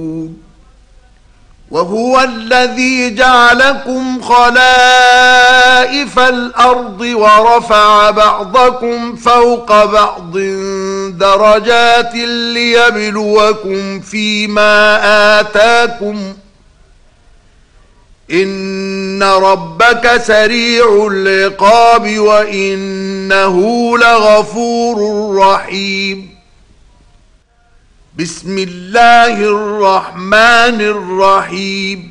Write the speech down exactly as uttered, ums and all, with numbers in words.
وهو الذي جعلكم خلائف الأرض ورفع بعضكم فوق بعض درجات ليبلوكم فيما آتاكم إن ربك سريع العقاب وإنه لغفور رحيم. بسم الله الرحمن الرحيم.